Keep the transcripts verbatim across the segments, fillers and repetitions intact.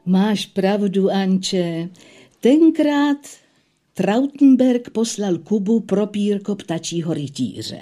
Máš pravdu, Anče. Tenkrát Trautenberg poslal Kubu pro pírko ptačího rytíře.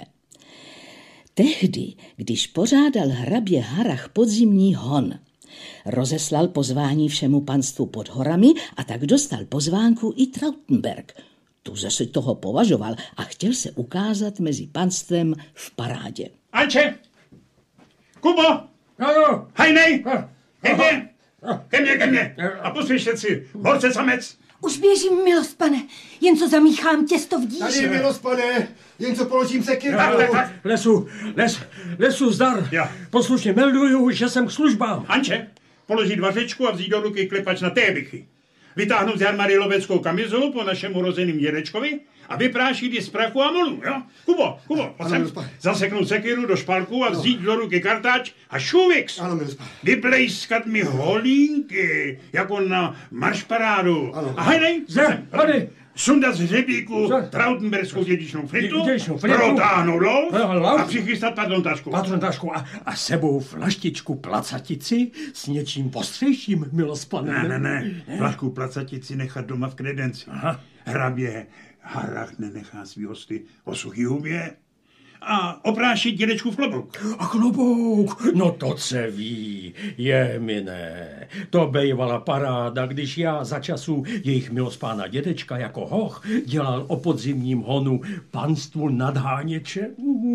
Tehdy, když pořádal hrabě Harrach podzimní hon, rozeslal pozvání všemu panstvu pod horami a tak dostal pozvánku i Trautenberg. Tuze si toho považoval a chtěl se ukázat mezi panstvem v parádě. Anče! Kubo! Ano! Hajnej! Ke mně! Ke mně, ke mně! A poslyšet si, borce samec! Už běžím, milost pane, jen co zamíchám těsto v díře. Tady, milost pane, jen co položím sekyru. Tak, tak, tak. Lesu, les, lesu zdar. Ja. Poslušně melduju, že jsem k službám. Anče, položit vařečku a vzít do ruky klepač na tébychy. Vytáhnout z armady loveckou kamizolu po našemu rozeným dědečkovi a vyprášit ji z prachu a molu, jo? Kubo, Kubo, pojď sem. Zaseknout sekiru do špalku a vzít do ruky kartáč a šuvix. Ano, milost pane. Vyplejskat mi holínky, jako na maršparádu. Ano. A hajnej, Zde, tady. sundat z hřebíku Zde. Trautenberskou dědičnou flintu, Dědičnou flintu. protáhnout lov Lov. a přichystat patrontašku. Patrontašku a, a sebou flaštičku placatici s něčím postřejším, milost pane. Ne, ne, ne, flašku placatici nechat doma v kredenci. Aha. Hrabě Harrach nenechá svý hosty o suchý hubě a oprášit dědečku v klobouk. A klobouk, no to se ví, je mi ne. To bejvala paráda, když já za času jejich milost pána dědečka jako hoch dělal o podzimním honu panstvu nad Háněče.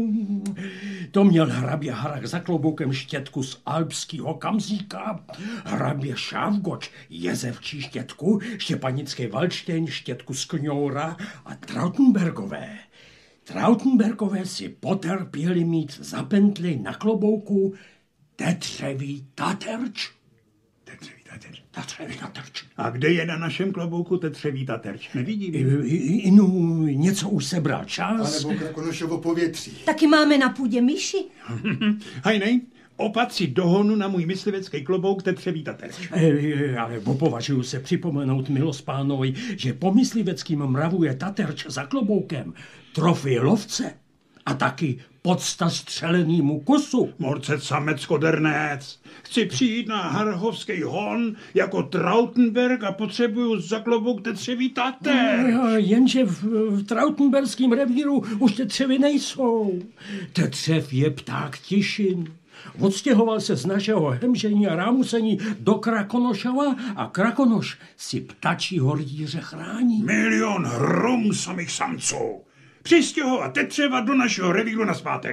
To měl hrabě Harrach za kloboukem štětku z alpského kamzíka, hrabě Šávgoč jezevčí štětku, štěpanický Valštejn štětku z Kňoura a Trautenbergové. Trautenbergové si potrpěli mít za pentli na klobouku tetřevý taterč. Tetřevý taterč. Tetřevý taterč. A kde je na našem klobouku tetřevý taterč? Nevidím. Inu, něco už sebral čas. A nebo Krakonošovo povětří. Taky máme na půdě myši. Hajnej, opatři do honu na můj myslivecký klobouk tetřevý taterč. E, ale považuji se připomenout milost pánovi, že po mysliveckým mravu je taterč za kloboukem trofej lovce a taky podsta střelenýmu kusu. Morcet samec kodernec. Chci přijít na harrachovský hon jako Trautenberg a potřebuju za klobouk tetřevý taterč. No, jenže v, v Trautenberském revíru už tetřevy nejsou. Tetřev je pták tišin. Odstěhoval se z našeho hemžení a rámusení do Krakonošova a Krakonoš si ptačího rytíře chrání. Milion hrum samých samců. Přistěhovat tetřeva do našeho revíru na zpátek.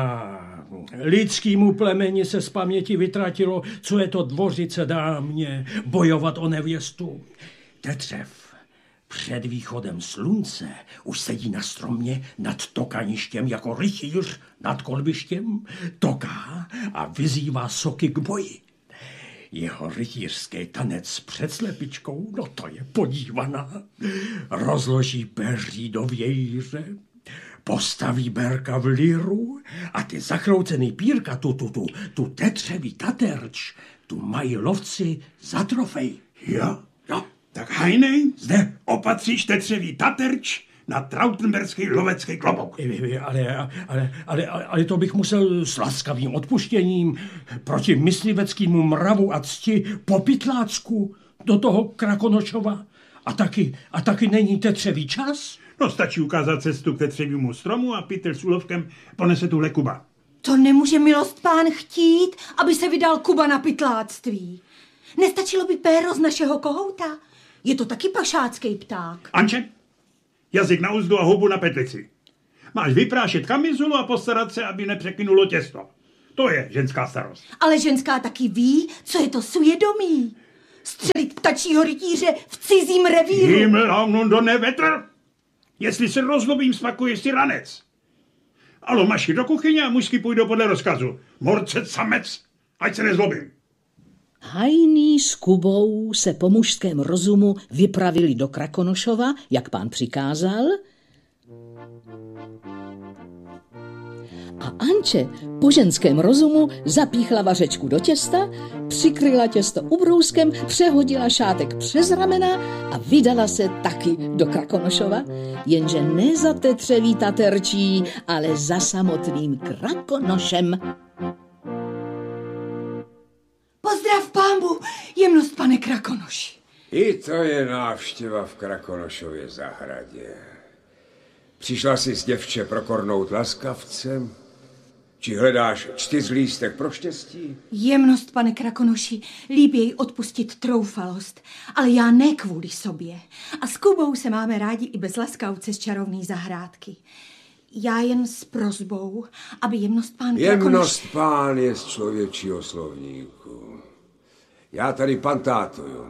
A lidskýmu plemeni se z paměti vytratilo, co je to dvořice dámě, bojovat o nevěstu. Tetřev před východem slunce už sedí na stromě nad tokaništěm jako rytíř nad kolbištěm, toká a vyzývá soky k boji. Jeho rytířský tanec před slepičkou, no to je podívaná. Rozloží peří do vějíře, postaví berka v líru a ty zachroucený pírka, tu, tu, tu, tu tetřevý taterč, tu mají lovci za trofej. Jo? Jo. Tak hajnej, Zde. opatříš tetřevý taterč na Trautenberský lovecký klobouk. Ale, ale, ale, ale to bych musel s laskavým odpuštěním proti mysliveckému mravu a cti po Pytlácku do toho Krakonošova. A taky, a taky není tetřevý čas? No stačí ukázat cestu k tetřevému stromu a Pytel s úlovkem ponese tuhle Kuba. To nemůže milost pán chtít, aby se vydal Kuba na pytláctví. Nestačilo by péro z našeho kohouta? Je to taky pašácký pták. Anče, jazyk na uzdu a hubu na petlici. Máš vyprášet kamizulu a postarat se, aby nepřekynulo těsto. To je ženská starost. Ale ženská taky ví, co je to svědomí. Střelit ptačího rytíře v cizím revíru. Himmel do nevetr. Jestli se rozlobím, spakuješ si ranec. Alo, maši do kuchyně a mužsky půjdou podle rozkazu. Morcet samec, ať se nezlobím. Hajný s Kubou se po mužském rozumu vypravili do Krakonošova, jak pán přikázal, a Anče po ženském rozumu zapíchla vařečku do těsta, přikryla těsto ubrouskem, přehodila šátek přes ramena a vydala se taky do Krakonošova, jenže ne za tetřevý taterčí, ale za samotným Krakonošem. Pozdrav, pánbu, Jemnost, pane Krakonoši. I to je návštěva v Krakonošově zahradě. Přišla jsi s děvče prokornout laskavcem? Či hledáš čtyřlístek pro štěstí? Jemnost, pane Krakonoši, líbí jej odpustit troufalost, ale já ne kvůli sobě. A s Kubou se máme rádi i bez laskavce z čarovný zahrádky. Já jen s prosbou, aby jemnost pán Krakonoš... Jemnost pán je z člověčího slovníku. Já tady pantátuju.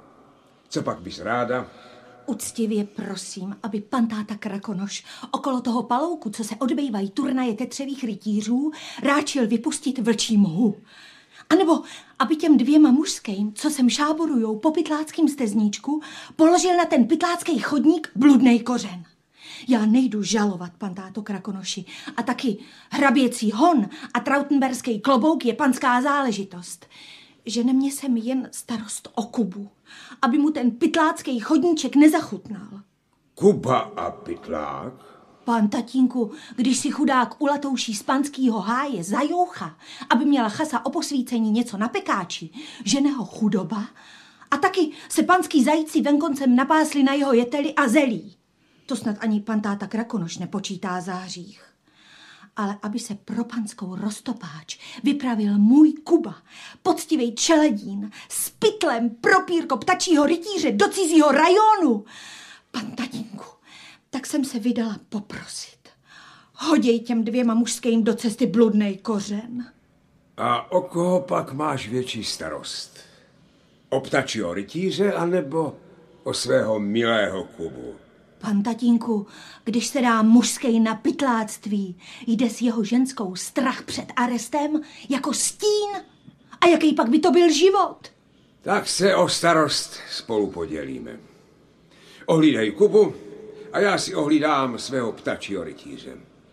Co pak bys ráda? Uctivě prosím, aby pan táta Krakonoš okolo toho palouku, co se odbývají turnaje tetřevých rytířů, ráčil vypustit vlčí mhu. A nebo aby těm dvěma mužským, co sem šáborujou po pytláckým stezníčku, položil na ten pytlácký chodník bludnej kořen. Já nejdu žalovat, pan táto Krakonoši, a taky hraběcí hon a trautenberský klobouk je panská záležitost. Žene mě sem jen starost o Kubu, aby mu ten pytlácký chodníček nezachutnal. Kuba a pytlák? Pán tatínku, když si chudák ulatouší z panskýho háje zajoucha, aby měla chasa o posvícení něco na pekáči, žene ho chudoba a taky se panský zajíci venkoncem napásli na jeho jeteli a zelí. To snad ani pan táta Krakonoš nepočítá za hřích. Ale aby se pro panskou roztopáč vypravil můj Kuba, poctivej čeledín, s pytlem propírko ptačího rytíře do cizího rajonu. Pan tatínku, tak jsem se vydala poprosit. Hoděj těm dvěma mužským do cesty bludnej kořen. A o koho pak máš větší starost? O ptačího rytíře, anebo o svého milého Kubu? Pan tatínku, když se dá mužskej na pytláctví, jde s jeho ženskou strach před arestem jako stín. A jaký pak by to byl život? Tak se o starost spolu podělíme. Ohlídej Kubu a já si ohlídám svého ptačího rytíře.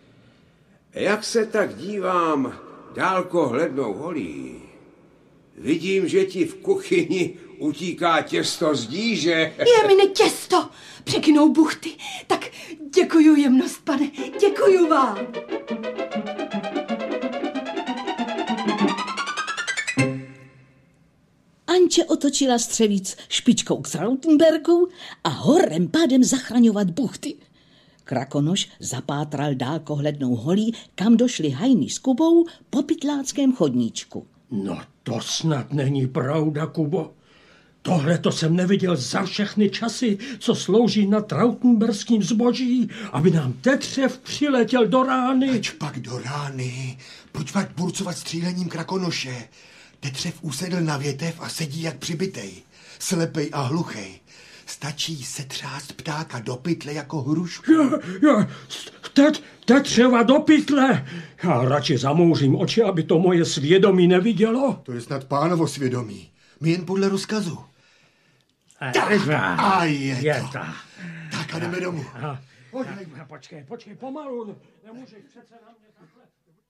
Jak se tak dívám dálko hlednou holí, vidím, že ti v kuchyni utíká těsto z díže. Je mi ne těsto, překynou buchty. Tak děkuju, jemnost, pane, děkuju vám. Anče otočila střevíc špičkou k Trautenbergu a horem pádem zachraňovat buchty. Krakonoš zapátral dálkohlednou holí, kam došli Hajny s Kubou po pytláckém chodníčku. No to snad není pravda, Kubo. Tohle to jsem neviděl za všechny časy, co slouží na trautenberským zboží, aby nám tetřev přiletěl do rány. Ač pak do rány, pojď pak burcovat střílením Krakonoše. Tetřev usedl na větev a sedí jak přibitej, slepej a hluchej. Stačí setřást ptáka do pytle jako hrušku. Já, já, tet, tetřeva do pytle. Já radši zamouřím oči, aby to moje svědomí nevidělo. To je snad pánovo svědomí. My jen podle rozkazu. Tak, a je, je to. to. Tak a jdeme domů. Aha. Počkej, počkej, pomalu. Nemůžeš přece na mě takhle.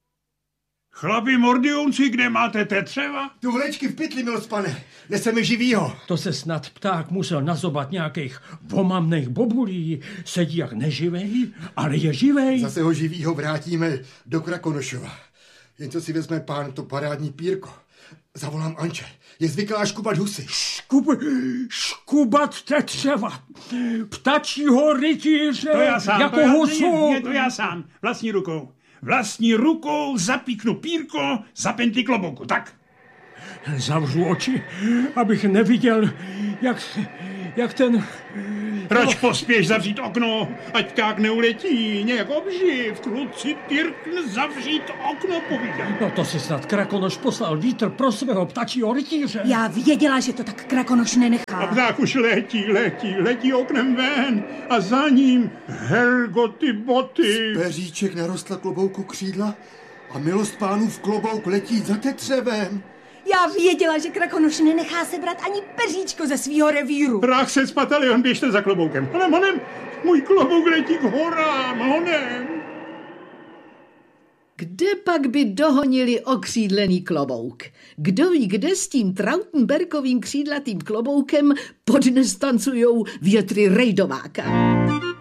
Chlapi mordiunci, kde máte tetřeva? Tu vlečky v pytli, milost pane. Neseme živýho. To se snad pták musel nazobat nějakých omamných bobulí. Sedí jak neživej, ale je živej. Zase ho živýho vrátíme do Krakonošova. Jen co si vezme pán to parádní pírko. Zavolám Anče. Je zvyklá škubat husy. Škub, škubat tetřeva. Ptačího rytíře. To já sám, jako to já, husu. je, je to já sám. Vlastní rukou. Vlastní rukou zapíknu pírko za penty klobouku. Tak. Zavřu oči, abych neviděl, jak, jak ten... Proč pospěš zavřít okno, ať kák neuletí, nějak obživ, kluci tyrkn zavřít okno, povídám. No to si snad Krakonoš poslal vítr pro svého ptačího rytíře. Já věděla, že to tak Krakonoš nenechá. A pták už letí, letí, letí oknem ven a za ním Helgoty boty. Peříček narostla klobouku křídla a milost pánův klobouk letí za tetřevem. Já věděla, že Krakonoš nenechá sebrat ani peříčko ze svýho revíru. Prach se z patalion, běžte za kloboukem. Honem, honem, můj klobouk letí k horám, honem. Kde pak by dohonili okřídlený klobouk? Kdo ví, kde s tím Trautenbergovým křídlatým kloboukem podnes tancujou větry rejdováka.